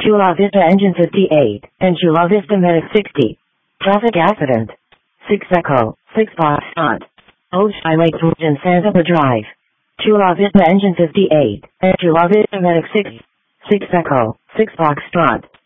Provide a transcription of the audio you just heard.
Chula Vista Engine 58, and Chula Vista Medic 60. Traffic accident. 6 Echo, 6 Foxtrot. Old Highway in Santa Fe Drive. Chula Vista Engine 58, and Chula Vista Medic 60. 6 Echo, 6 Foxtrot.